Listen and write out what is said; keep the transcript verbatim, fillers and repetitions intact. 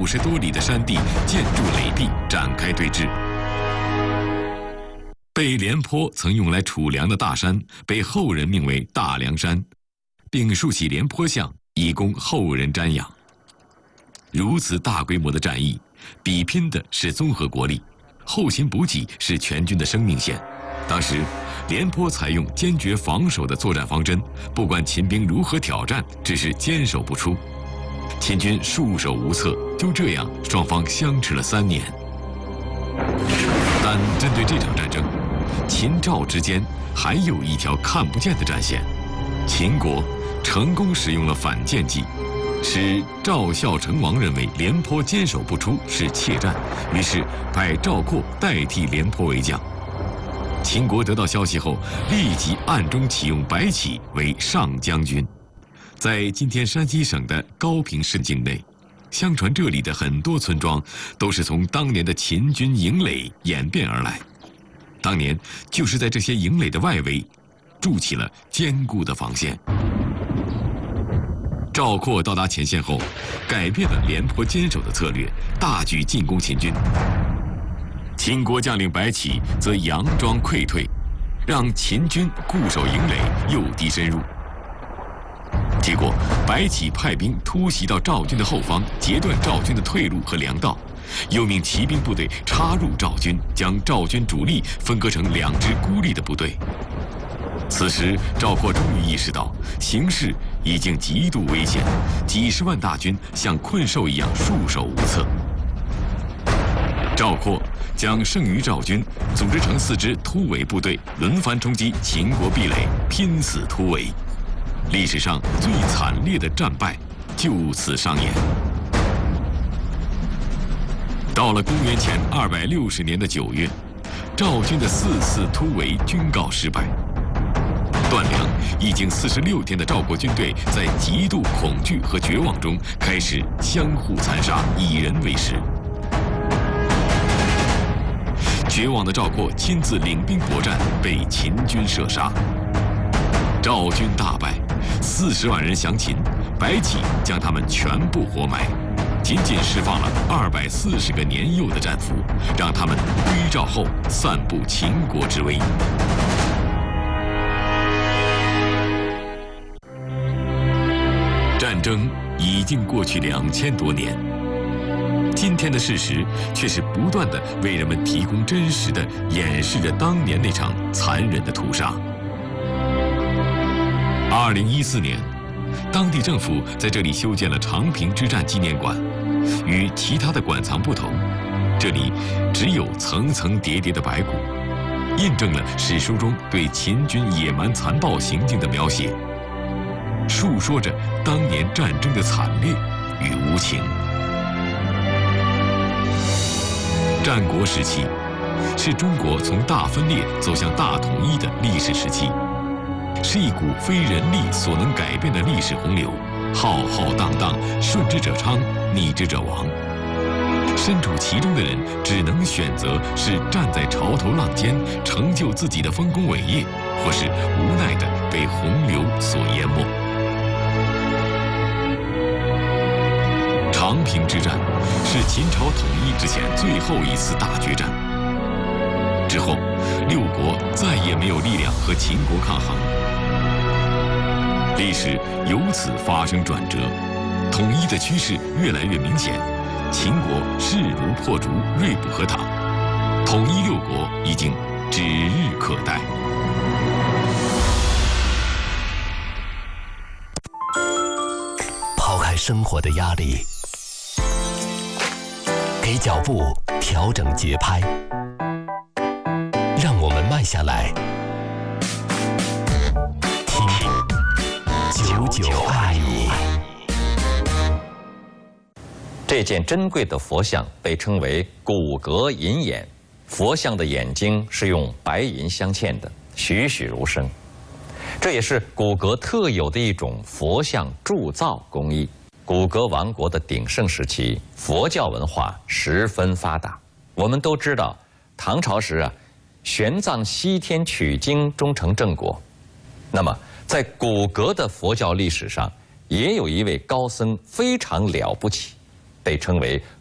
十多里的山地建筑垒壁展开对峙。被廉颇曾用来储粮的大山，被后人命为大凉山，并竖起廉颇像，以供后人瞻仰。如此大规模的战役，比拼的是综合国力，后勤补给是全军的生命线。当时，廉颇采用坚决防守的作战方针，不管秦兵如何挑战，只是坚守不出。秦军束手无策，就这样，双方相持了三年。但针对这场战争，秦赵之间还有一条看不见的战线。秦国成功使用了反间计，使赵孝成王认为廉颇坚守不出是怯战，于是派赵括代替廉颇为将。秦国得到消息后，立即暗中启用白起为上将军。在今天山西省的高平市境内，相传这里的很多村庄都是从当年的秦军营垒演变而来。当年就是在这些营垒的外围，筑起了坚固的防线。赵括到达前线后，改变了廉颇坚守的策略，大举进攻秦军。秦国将领白起则佯装溃退，让秦军固守营垒，诱敌深入。结果，白起派兵突袭到赵军的后方，截断赵军的退路和粮道，又命骑兵部队插入赵军，将赵军主力分割成两支孤立的部队。此时，赵括终于意识到形势已经极度危险，几十万大军像困兽一样束手无策。赵括将剩余赵军组织成四支突围部队，轮番冲击秦国壁垒，拼死突围。历史上最惨烈的战败就此上演。到了公元前二百六十年的九月，赵军的四次突围均告失败。断粮已经四十六天的赵国军队，在极度恐惧和绝望中开始相互残杀，以人为食。绝望的赵括亲自领兵搏战，被秦军射杀。赵军大败，四十万人降秦，白起将他们全部活埋，仅仅释放了二百四十个年幼的战俘，让他们归赵后散布秦国之威。战争已经过去两千多年，今天的事实却是不断地为人们提供真实的演示着当年那场残忍的屠杀。二零一四年，当地政府在这里修建了长平之战纪念馆。与其他的馆藏不同，这里只有层层叠叠的白骨，印证了史书中对秦军野蛮残暴行径的描写，述说着当年战争的惨烈与无情。战国时期是中国从大分裂走向大统一的历史时期，是一股非人力所能改变的历史洪流，浩浩荡荡，顺之者昌，逆之者亡。身处其中的人只能选择是站在潮头浪尖，成就自己的丰功伟业，或是无奈地被洪流所淹没。长平之战是秦朝统一之前最后一次大决战。之后，六国再也没有力量和秦国抗衡。历史由此发生转折，统一的趋势越来越明显。秦国势如破竹，锐不可挡，统一六国已经指日可待。 抛开生活的压力，给脚步调整节拍，让我们慢下来，听久久爱你。 这件珍贵的佛像被称为骨骼银眼，佛像的眼睛是用白银镶嵌的，栩栩如生。这也是古格特有的一种佛像铸造工艺。古格王国的鼎盛时期，佛教文化十分发达。我们都知道，唐朝时啊，玄奘西天取经，终成正果。那么，在古格的佛教历史上，也有一位高僧非常了不起，被称为